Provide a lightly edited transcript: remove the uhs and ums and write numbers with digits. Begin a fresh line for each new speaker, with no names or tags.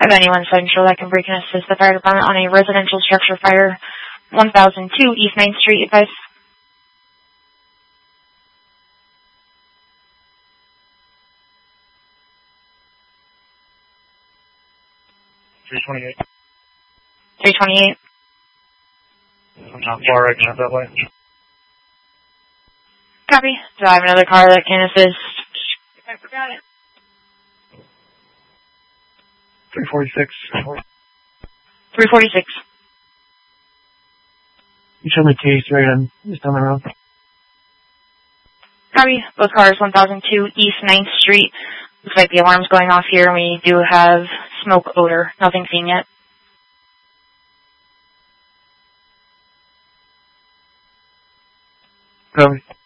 Have anyone central that can break and assist the fire department on a residential structure fire, 1002 East 9th Street, advice.
$328.
328.
I'm not far right now that way.
Copy. Do I have another car that can assist? I forgot it.
346.
346.
You showed me case right on, just down the road.
Copy. Both cars, 1002 East 9th Street. Looks like the alarm's going off here, and we do have smoke odor. Nothing seen yet.
Copy.